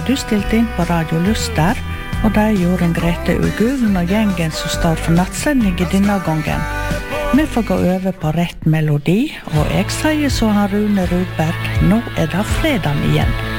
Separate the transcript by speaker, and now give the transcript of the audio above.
Speaker 1: har du stilt inn på Radio Luster, og det gjorde Grete Ugulen og gjengen som står for nattsending I denne gangen. Vi får gå over på rett melodi, og jeg sier så han Rune Rudberg, nå det fredag igjen.